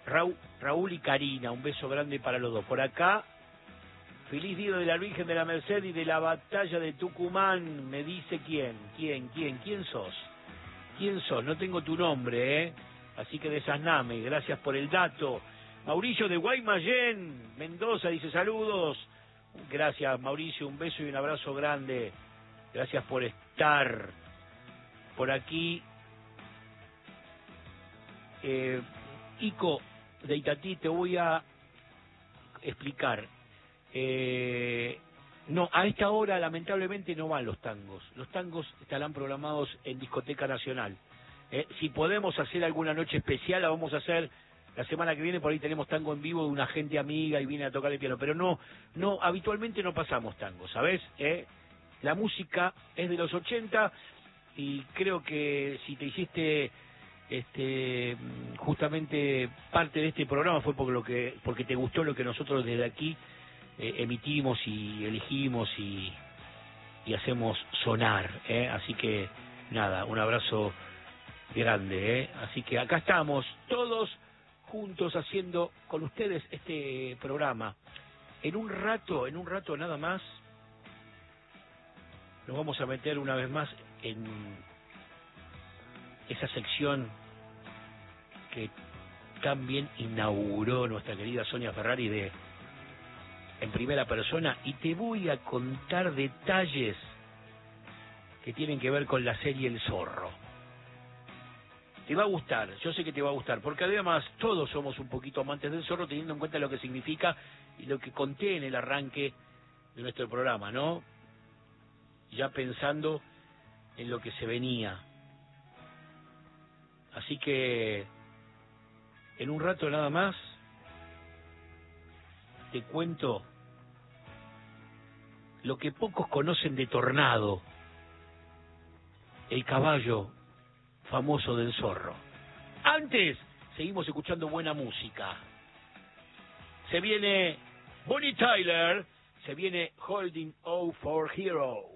Raúl y Karina, un beso grande para los dos. Por acá, feliz día de la Virgen de la Merced y de la batalla de Tucumán. Me dice quién sos. ¿Quién sos? No tengo tu nombre, así que desasname. Gracias por el dato. Mauricio de Guaymallén, Mendoza, dice saludos. Gracias, Mauricio, un beso y un abrazo grande. Gracias por estar por aquí. Ico de Itatí, te voy a explicar. No, a esta hora lamentablemente no van los tangos. Los tangos estarán programados en Discoteca Nacional. Si podemos hacer alguna noche especial, la vamos a hacer la semana que viene. Por ahí tenemos tango en vivo de una gente amiga y viene a tocar el piano. Pero no, habitualmente no pasamos tango, ¿sabes? La música es de los 80 y creo que si te hiciste justamente parte de este programa fue porque te gustó lo que nosotros desde aquí emitimos y elegimos y hacemos sonar, así que nada, un abrazo grande, así que acá estamos todos juntos haciendo con ustedes este programa. En un rato nada más nos vamos a meter una vez más en esa sección que tan bien inauguró nuestra querida Sonia Ferrari en primera persona, y te voy a contar detalles que tienen que ver con la serie El Zorro. Te va a gustar, yo sé que te va a gustar, porque además todos somos un poquito amantes del zorro, teniendo en cuenta lo que significa y lo que conté en el arranque de nuestro programa, ¿no? Ya pensando en lo que se venía. Así que en un rato nada más te cuento lo que pocos conocen de Tornado, el caballo famoso del zorro. Antes, seguimos escuchando buena música. Se viene Bonnie Tyler, se viene Holding Out for Hero.